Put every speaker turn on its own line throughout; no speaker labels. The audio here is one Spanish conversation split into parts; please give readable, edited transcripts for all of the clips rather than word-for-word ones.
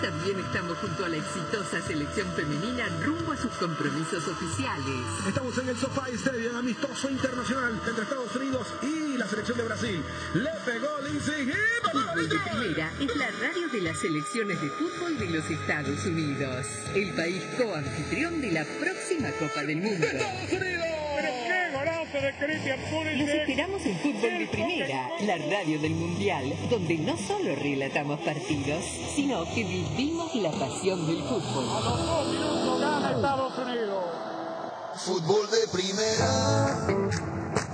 también estamos junto a la exitosa selección femenina rumbo a sus compromisos oficiales.
Estamos en el SoFi Stadium, amistoso internacional entre Estados Unidos y la selección de Brasil. Le pegó Lindsay y
Fútbol de Primera es la radio de las selecciones de fútbol de los Estados Unidos, el país coanfitrión de la próxima Copa del Mundo.
¡Estados Unidos!
Los esperamos en Fútbol de Primera, la radio del Mundial, donde no solo relatamos partidos, sino que vivimos la pasión del fútbol.
A los 2 minutos gana Estados Unidos.
Fútbol de Primera.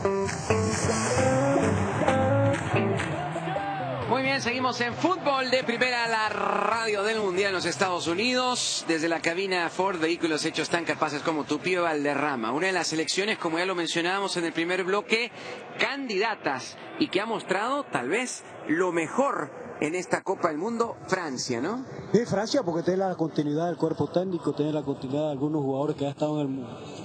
Muy bien, seguimos en Fútbol de Primera, la radio del Mundial en los Estados Unidos. Desde la cabina Ford, vehículos hechos tan capaces como tu Pío Valderrama. Una de las selecciones, como ya lo mencionábamos en el primer bloque, candidatas y que ha mostrado tal vez lo mejor en esta Copa del Mundo, Francia, ¿no?
Sí, Francia, porque tiene la continuidad del cuerpo técnico, tiene la continuidad de algunos jugadores que han estado en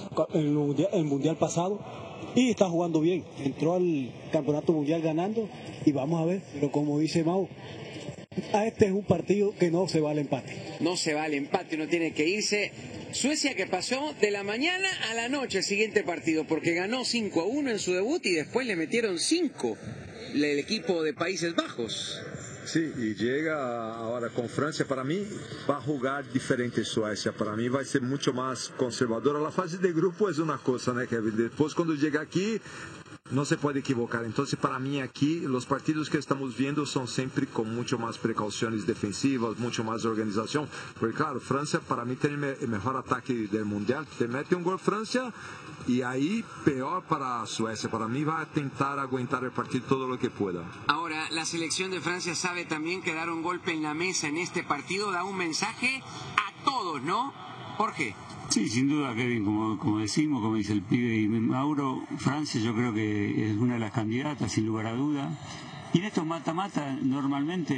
el mundial pasado. Y está jugando bien, entró al campeonato mundial ganando y vamos a ver, pero como dice Mau, este es un partido que no se va al empate.
No se va al empate, uno tiene que irse. Suecia que pasó de la mañana a la noche el siguiente partido, porque ganó 5-1 en su debut y después le metieron 5 el equipo de Países Bajos.
Sí, y llega ahora con Francia. Para mí va a jugar diferente Suecia. Para mí va a ser mucho más conservadora. La fase de grupo es una cosa, ¿no, Kevin? Después cuando llega aquí no se puede equivocar. Entonces para mí aquí los partidos que estamos viendo son siempre con mucho más precauciones defensivas, mucho más organización. Porque claro, Francia para mí tiene el mejor ataque del mundial. Te mete un gol Francia y ahí peor para Suecia. Para mí va a intentar aguantar el partido todo lo que pueda.
Ahora, la selección de Francia sabe también que dar un golpe en la mesa en este partido da un mensaje a todos, ¿no? Jorge.
Sí, sin duda, Kevin, como decimos, como dice el pibe y Mauro, Francia yo creo que es una de las candidatas, sin lugar a duda. Y en estos mata-mata, normalmente,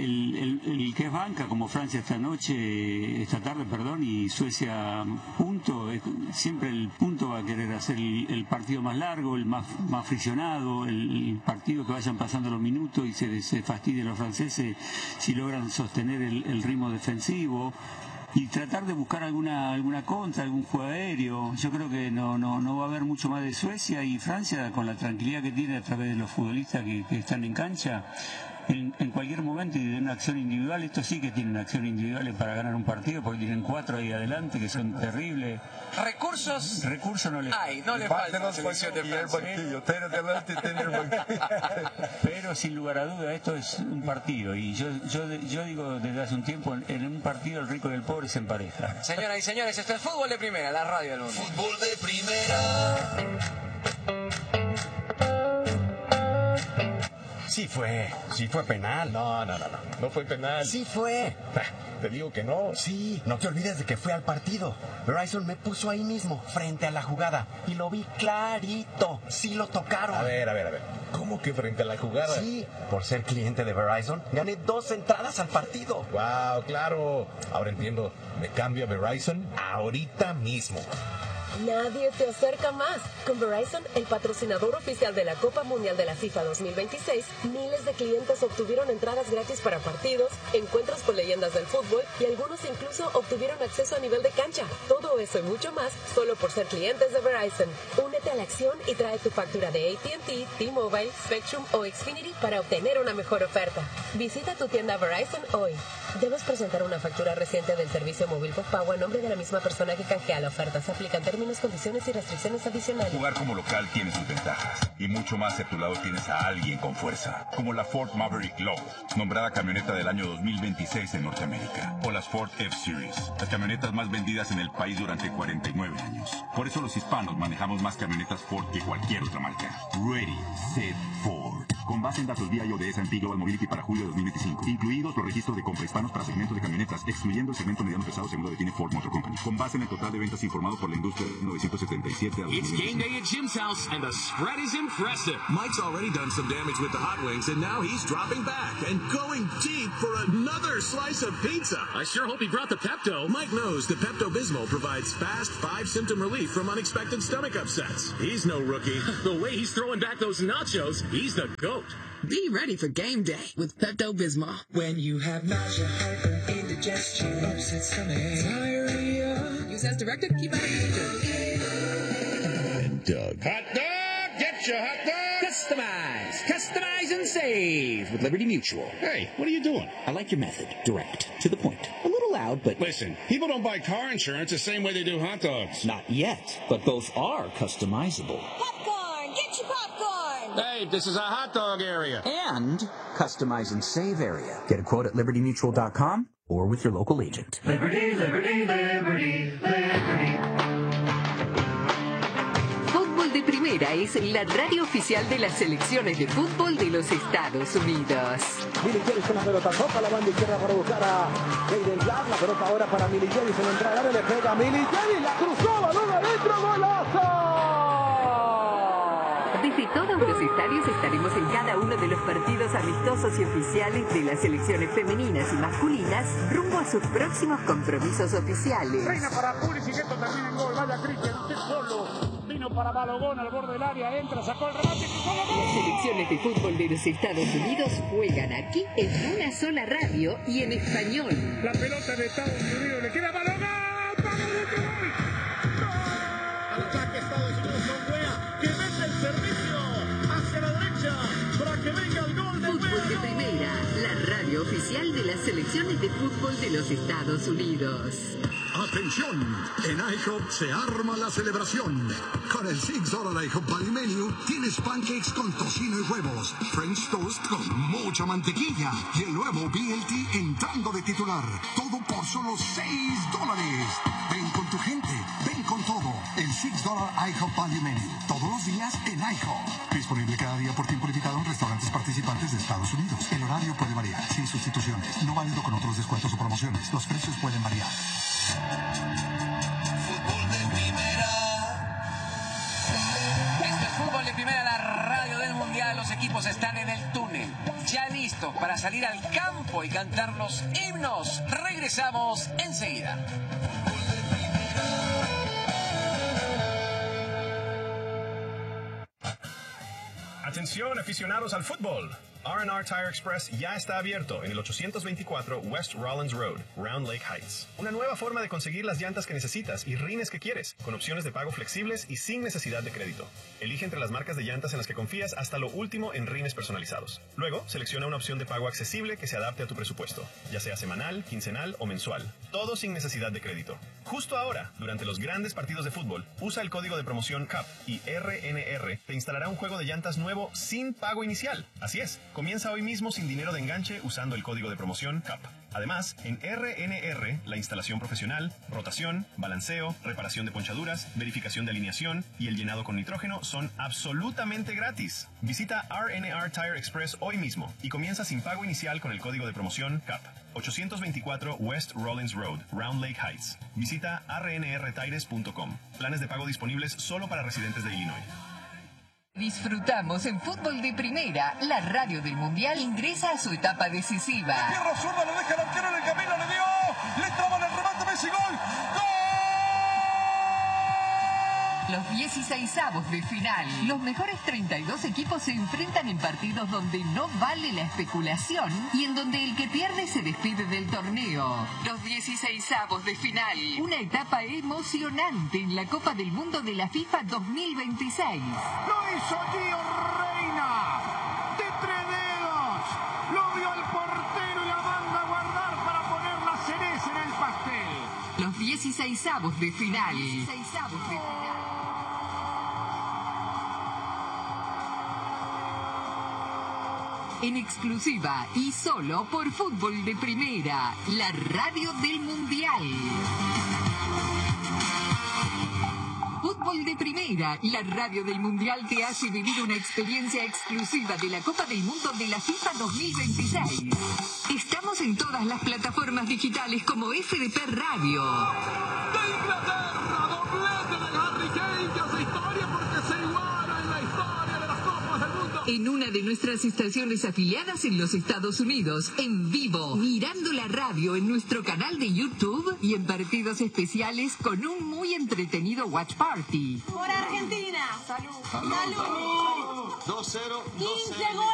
el que es banca, como Francia esta tarde, y Suecia punto, siempre el punto va a querer hacer el partido más largo, el más friccionado, el partido que vayan pasando los minutos y se fastidien los franceses si logran sostener el ritmo defensivo. Y tratar de buscar alguna contra, algún juego aéreo. Yo creo que no va a haber mucho más de Suecia, y Francia, con la tranquilidad que tiene a través de los futbolistas que están en cancha, en cualquier momento, y de una acción individual, estos sí que tienen acciones individuales para ganar un partido, porque tienen 4 ahí adelante que son terribles.
Recursos
no les
no le falta la selección de Francia.
Pero sin lugar a duda esto es un partido, y yo digo desde hace un tiempo, en un partido el rico y el pobre se emparejan.
Señoras y señores, esto es Fútbol de Primera, la radio del mundo.
Fútbol de Primera.
Sí fue penal. No fue penal.
Sí fue.
Te digo que no.
Sí, no te olvides de que fui al partido. Verizon me puso ahí mismo, frente a la jugada, y lo vi clarito. Sí lo tocaron.
A ver. ¿Cómo que frente a la jugada?
Sí, por ser cliente de Verizon, gané 2 entradas al partido.
Wow, claro. Ahora entiendo. Me cambio a Verizon ahorita mismo.
Nadie te acerca más. Con Verizon, el patrocinador oficial de la Copa Mundial de la FIFA 2026, miles de clientes obtuvieron entradas gratis para partidos, encuentros con leyendas del fútbol, y algunos incluso obtuvieron acceso a nivel de cancha. Todo eso y mucho más solo por ser clientes de Verizon. Únete a la acción y trae tu factura de AT&T, T-Mobile, Spectrum o Xfinity para obtener una mejor oferta. Visita tu tienda Verizon hoy. Debes presentar una factura reciente del servicio móvil postpago a nombre de la misma persona que canjea la oferta. Se aplican términos, condiciones y restricciones adicionales.
Jugar como local tiene sus ventajas. Y mucho más si a tu lado tienes a alguien con fuerza. Como la Ford Maverick Low, nombrada camioneta del año 2026 en Norteamérica. O las Ford F-Series, las camionetas más vendidas en el país durante 49 años. Por eso los hispanos manejamos más camionetas Ford que cualquier otra marca. Ready, Set, Ford. Con base en datos DIO de S&P Global Mobility para julio de 2025. Incluidos los registros de compra hispanos para segmentos de camionetas, excluyendo el segmento mediano pesado según lo define Ford Motor Company. Con base en el total de ventas informado por la industria de 1977 a 2025.
It's game day at Jim's house, and the spread is impressive. Mike's already done some damage with the hot wings, and now he's dropping back and going deep for another slice of pizza. I sure hope he brought the Pepto. Mike knows that Pepto-Bismol provides fast 5-symptom relief from unexpected stomach upsets. He's no rookie. The way he's throwing back those nachos, he's the GOAT.
Be ready for game day with Pepto-Bismol.
When you have nausea, hyper, Use as directed. Keep out of danger.
And Doug.
Hot dog! Get your hot dog!
Customize and save with Liberty Mutual.
Hey, what are you doing?
I like your method. Direct. To the point. A little loud, but...
Listen, people don't buy car insurance the same way they do hot dogs.
Not yet, but both are customizable.
Popcorn! Get your popcorn!
Hey, this is a hot dog area.
And customize and save area. Get a quote at libertymutual.com or with your local agent.
Liberty, liberty, liberty, liberty. Fútbol de Primera es la radio oficial de las selecciones de fútbol de los Estados Unidos.
Milicheris con la pelota, toca la banda izquierda para buscar a Jaden Black. La pelota ahora para Milicheris en la entrada, le pega a Milicheris, la cruzó, balón adentro, golazo.
Desde todos los estadios estaremos en cada uno de los partidos amistosos y oficiales de las selecciones femeninas y masculinas rumbo a sus próximos compromisos oficiales.
Reina para Pulisic, esto termina en gol. Vaya Cristian, usted solo. Vino para Balogón al borde del área, entra, sacó el remate y solo gol.
Las selecciones de fútbol de los Estados Unidos juegan aquí en una sola radio y en español.
La pelota de Estados Unidos le queda Balogón. ¡Vamos, gol!
Al ataque Estados Unidos con Wea, que mete el servicio hacia la derecha para que venga el gol de
Fútbol de Primera, la radio oficial de las selecciones de fútbol de los Estados Unidos.
Atención, en IHOP se arma la celebración. Con el $6 IHOP Value Menu tienes pancakes con tocino y huevos, French toast con mucha mantequilla y el nuevo BLT entrando de titular. Todo por solo $6. Ven con tu gente, ven con todo. El $6 IHOP Value Menu. Todos los días en IHOP. Disponible cada día por tiempo limitado en restaurantes participantes de Estados Unidos. El horario puede variar, sin sustituciones. No válido con otros descuentos o promociones. Los precios pueden variar.
Fútbol de Primera.
Esto es Fútbol de Primera, la radio del Mundial. Los equipos están en el túnel, ya listos para salir al campo y cantar los himnos. Regresamos enseguida.
Atención aficionados al fútbol. R&R Tire Express ya está abierto en el 824 West Rollins Road, Round Lake Heights. Una nueva forma de conseguir las llantas que necesitas y rines que quieres, con opciones de pago flexibles y sin necesidad de crédito. Elige entre las marcas de llantas en las que confías hasta lo último en rines personalizados. Luego, selecciona una opción de pago accesible que se adapte a tu presupuesto, ya sea semanal, quincenal o mensual. Todo sin necesidad de crédito. Justo ahora, durante los grandes partidos de fútbol, usa el código de promoción CUP y RNR te instalará un juego de llantas nuevo sin pago inicial. Así es. Comienza hoy mismo sin dinero de enganche usando el código de promoción CUP. Además, en RNR, la instalación profesional, rotación, balanceo, reparación de ponchaduras, verificación de alineación y el llenado con nitrógeno son absolutamente gratis. Visita RNR Tire Express hoy mismo y comienza sin pago inicial con el código de promoción CUP. 824 West Rollins Road, Round Lake Heights. Visita rnrtires.com. Planes de pago disponibles solo para residentes de Illinois.
Disfrutamos en Fútbol de Primera. La radio del Mundial ingresa a su etapa decisiva.
Pierna zurda, lo deja el arquero en el camino, le dio. Le traba el remate, Messi, gol.
Los 16avos de final. Los mejores 32 equipos se enfrentan en partidos donde no vale la especulación y en donde el que pierde se despide del torneo. Los 16avos de final. Una etapa emocionante en la Copa del Mundo de la FIFA 2026.
Lo hizo Gio Reina. De 3 dedos. Lo vio el portero y la manda a guardar para poner la cereza en el pastel.
Los 16avos de final. 16avos de final. En exclusiva y solo por Fútbol de Primera, la radio del Mundial. Fútbol de Primera, la radio del Mundial te hace vivir una experiencia exclusiva de la Copa del Mundo de la FIFA 2026. Estamos en todas las plataformas digitales como FDP Radio.
De Inglaterra, doblete de Harry Kane, que hace historia porque se iguala en la historia de las Copas del Mundo.
En una de nuestras estaciones afiliadas en los Estados Unidos, en vivo, mirando la radio en nuestro canal de YouTube y en partidos especiales con un muy entretenido watch party.
Por Argentina. Salud. Salud.
2-0.
15 goles.